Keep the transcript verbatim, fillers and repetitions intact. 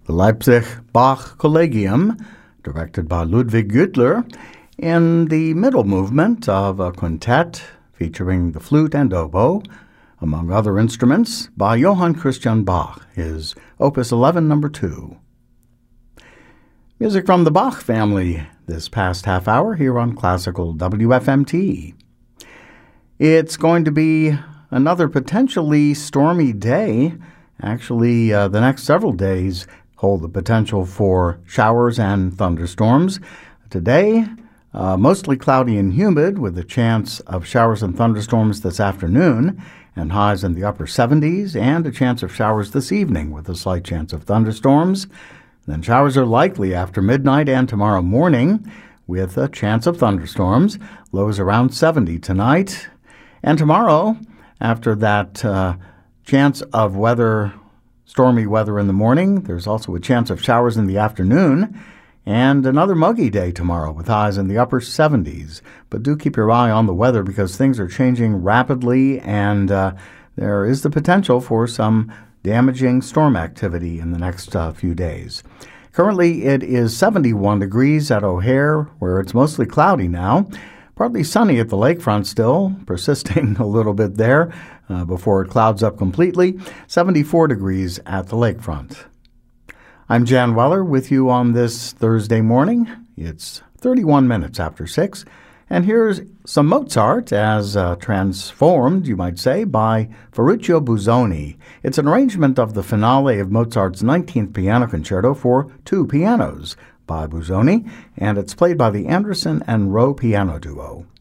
the Leipzig Bach Collegium, directed by Ludwig Güttler, in the middle movement of a quintet featuring the flute and oboe, among other instruments, by Johann Christian Bach, his Opus eleven, number two. Music from the Bach family this past half hour here on Classical W F M T. It's going to be another potentially stormy day. Actually, uh, the next several days hold the potential for showers and thunderstorms. Today, uh, mostly cloudy and humid with a chance of showers and thunderstorms this afternoon and highs in the upper seventies, and a chance of showers this evening with a slight chance of thunderstorms. Then showers are likely after midnight and tomorrow morning with a chance of thunderstorms. Lows around seventy tonight. And tomorrow, after that uh, chance of weather, stormy weather in the morning, there's also a chance of showers in the afternoon, and another muggy day tomorrow with highs in the upper seventies. But do keep your eye on the weather because things are changing rapidly, and uh, there is the potential for some damaging storm activity in the next uh, few days. Currently, it is seventy-one degrees at O'Hare, where it's mostly cloudy now. Partly sunny at the lakefront still, persisting a little bit there uh, before it clouds up completely. seventy-four degrees at the lakefront. I'm Jan Weller with you on this Thursday morning. It's thirty-one minutes after six, and here's some Mozart as uh, transformed, you might say, by Ferruccio Busoni. It's an arrangement of the finale of Mozart's nineteenth Piano Concerto for two pianos by Busoni, and it's played by the Anderson and Rowe Piano Duo.